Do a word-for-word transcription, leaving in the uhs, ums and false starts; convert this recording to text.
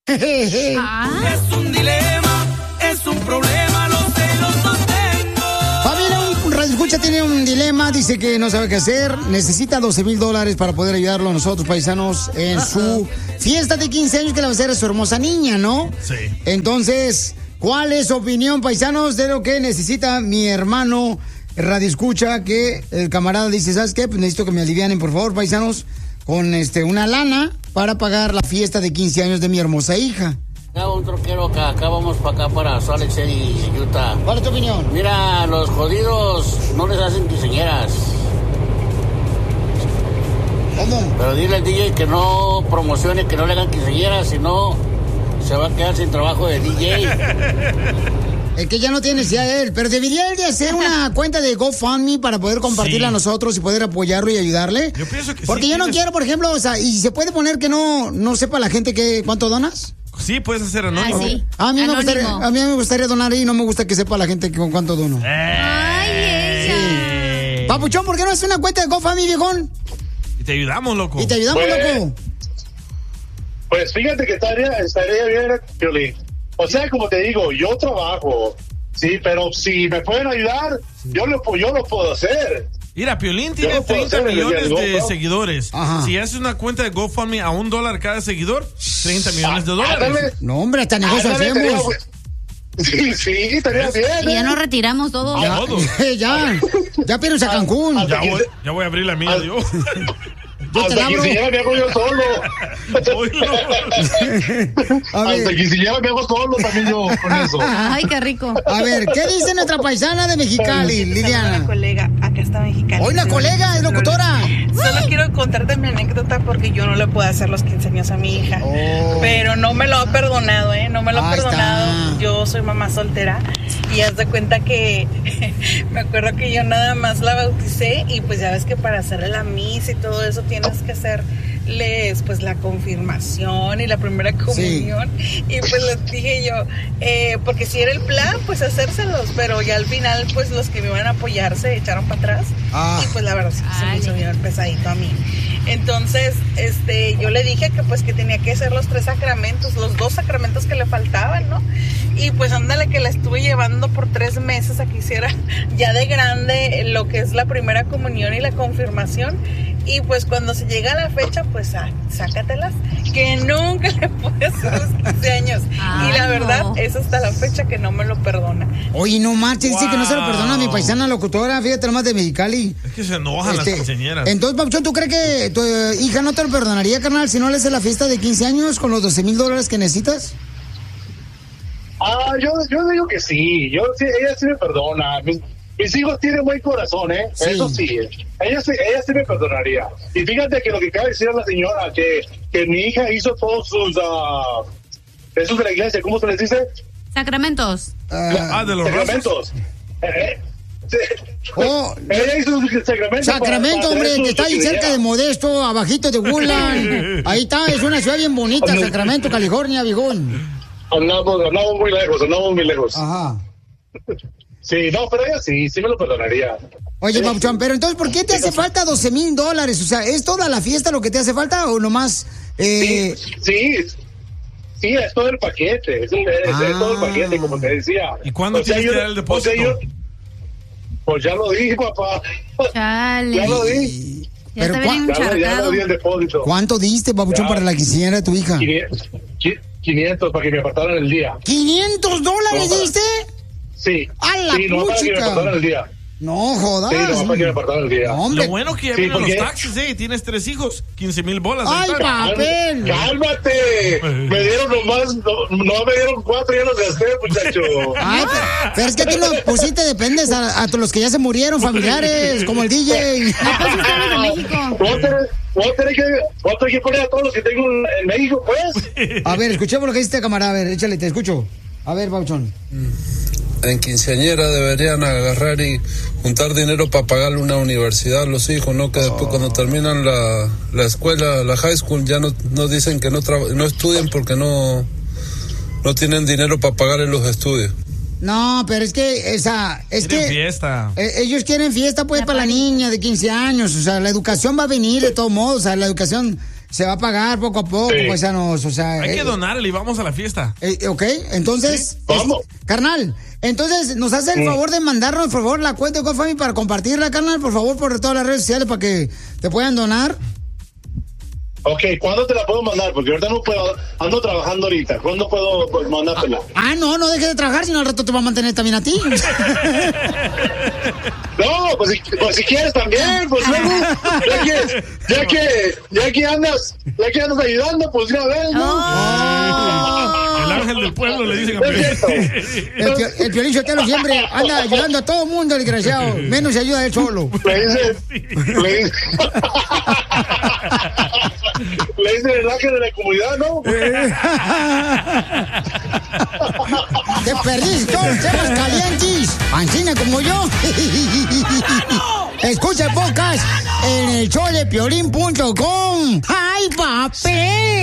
Ah. Es un dilema, es un problema, los celos los tengo. Familia, un radioescucha tiene un dilema, dice que no sabe qué hacer, necesita doce mil dólares para poder ayudarlo a nosotros, paisanos, en uh-uh. su fiesta de quince años que le va a hacer a su hermosa niña, ¿no? Sí. Entonces, ¿cuál es su opinión, paisanos, de lo que necesita mi hermano radioescucha? Que el camarada dice, ¿sabes qué? Pues necesito que me alivianen, por favor, paisanos, con este una lana para pagar la fiesta de quince años de mi hermosa hija. Acá un troquero acá, acá vamos para acá, para Salt Lake City, Utah. ¿Cuál es tu opinión? Mira, los jodidos no les hacen quinceañeras. ¿Cómo? Pero dile al D J que no promocione, que no le hagan quinceañeras, si no se va a quedar sin trabajo de D J. Es que ya no tiene necesidad él, pero debería él de hacer una cuenta de GoFundMe para poder compartirla sí. a nosotros y poder apoyarlo y ayudarle. Yo pienso que Porque sí, yo no tienes... quiero, por ejemplo, o sea, y se puede poner que no, no sepa la gente que cuánto donas. Sí, puedes hacer anónimo. Ah, sí. A mí, me gustaría, a mí me gustaría donar y no me gusta que sepa la gente con cuánto dono. Ay, ella. Sí. Papuchón, ¿por qué no haces una cuenta de GoFundMe, viejón? Y te ayudamos, loco. Y te ayudamos, pues, loco. Pues fíjate que estaría, estaría bien, Piolín. O sea, como te digo, yo trabajo, sí, pero si me pueden ayudar, yo lo, yo lo puedo hacer. Mira, Piolín tiene treinta millones de seguidores. Ajá. Si haces una cuenta de GoFundMe a un dólar cada seguidor, treinta millones de dólares. Ándale. No, hombre, hasta negocio hacemos. Sí, sí, estaría bien. Y ya nos retiramos todos. Ya, ya, ya pierdes a Cancún. Ya voy, ya voy a abrir la mía, yo. Yo te Hasta que si me hago yo solo. Hasta que si me hago solo también yo con eso. Ay, qué rico. A ver, ¿qué dice nuestra paisana de Mexicali, Liliana? Hola, colega, acá está Mexicali. Hoy la colega es locutora. Solo quiero contarte mi anécdota porque yo no le puedo hacer los quince años a mi hija. Oh. Pero no me lo ha perdonado, ¿eh? No me lo ha perdonado. Está. Yo soy mamá soltera y haz de cuenta que me acuerdo que yo nada más la bauticé y pues ya ves que para hacerle la misa y todo eso tienes que hacerles pues la confirmación y la primera comunión. Sí. Y pues les dije yo, eh, porque si era el plan, pues hacérselos, pero ya al final pues los que me iban a apoyar se echaron para atrás. Ah. Y pues la verdad sí, se me hizo bien pesadito a mí. Entonces, este, yo le dije que pues que tenía que hacer los tres sacramentos, los dos sacramentos que le faltaban, ¿no? Y pues ándale que la estuve llevando por tres meses a que hiciera ya de grande lo que es la primera comunión y la confirmación. Y pues cuando se llega a la fecha, pues ah, sácatelas, que nunca le pude hacer los quince años. Ay, y la verdad, no. Es hasta la fecha que no me lo perdona. Oye, no marches, wow. Dice que no se lo perdona a mi paisana locutora, fíjate nomás de Mexicali. Es que se enojan este, las quinceañeras. Entonces, Papuchón, ¿tú crees que tu eh, hija no te lo perdonaría, carnal, si no le hace la fiesta de quince años con los doce mil dólares que necesitas? Ah, yo, yo digo que sí, yo sí, ella sí me perdona. Mis, mis hijos tienen buen corazón, ¿eh? Sí. Eso sí, ella sí, ella sí me perdonaría. Y fíjate que lo que acaba de decir la señora, que, que mi hija hizo todos sus, uh, esos de la iglesia, ¿cómo se les dice? Sacramentos. Uh, ah, de los sacramentos. Eh, sí. Oh, ella hizo sus sacramentos. Sacramento, para, para hombre, que está ahí cerca de Modesto, abajito de Woodland. Ahí está, es una ciudad bien bonita, Sacramento, California, viejón. Andamos, andamos muy lejos, andamos muy lejos. Ajá. Sí, no, pero ella sí, sí me lo perdonaría. Oye, Papuchón, pero entonces, ¿por qué te hace falta doce mil dólares? O sea, ¿es toda la fiesta lo que te hace falta o nomás...? Eh... Sí, sí, sí, es todo el paquete, es, el, es, ah. es todo el paquete, como te decía. ¿Y cuándo o tienes sea, que dar el depósito? O sea, yo, pues ya lo di, papá. Chale. Ya lo di. Ya pero está bien ya, ya lo di el depósito. ¿Cuánto diste, Papuchón, ya. para la quinceañera de tu hija? quinientos para que me apartaran el día. ¿quinientos dólares no, diste? Sí. ¡A la sí, no para que me apartaran el día. No, jodas. Sí, no para que me apartaran el día. No, hombre. Lo bueno que ya sí, vienen los taxis, eh, tienes tres hijos, quince mil bolas. ¡Ay, papel! ¡Cálmate! Me dieron nomás, no, no me dieron cuatro, ya los gasté, muchacho. Ay, pero, pero es que tú no pusiste, dependes a, a los que ya se murieron, familiares, como el D J. No, pues ustedes de México. Voy a tener que, voy a tener que poner a todos los que tengo en México, pues. A ver, escuchemos lo que dice este camarada. A ver, échale, te escucho. A ver, Pauchón. En quinceañera deberían agarrar y juntar dinero para pagarle una universidad a los hijos, ¿no? Que después oh. cuando terminan la, la escuela, la high school, ya no, no dicen que no, tra- no estudian porque no, no tienen dinero para pagarle los estudios. No, pero es que esa es quieren que fiesta. Eh, ellos quieren fiesta pues la para la niña de quince años, o sea, la educación va a venir de todos modos, o sea, la educación se va a pagar poco a poco, sí. paisanos, o sea... Hay eh, que donarle y vamos a la fiesta. Eh, ok, entonces... Sí, vamos. Es, carnal, entonces, ¿nos hace el favor de mandarnos, por favor, la cuenta de GoFundMe para compartirla, carnal? Por favor, por todas las redes sociales para que te puedan donar. Ok, ¿cuándo te la puedo mandar? Porque ahorita no puedo, ando trabajando ahorita. ¿Cuándo puedo pues, mandártela? Ah, no, no dejes de trabajar, sino al rato te va a mantener también a ti. No, pues si, pues si quieres también, pues luego, ya que, ya que, ya que andas, ya que andas ayudando, pues ya ves, ¿no? Oh. El ángel del pueblo le dicen a Piolín. El, el Piolín Sotelo siempre anda ayudando a todo el mundo, desgraciado. Menos se ayuda a él solo. Le dice, le dice, le dice el ángel de la comunidad, ¿no? Te perdiste todos los temas calientes. Ancina como yo. Escucha el podcast en el show de piolín punto com. ¡Ay, papel!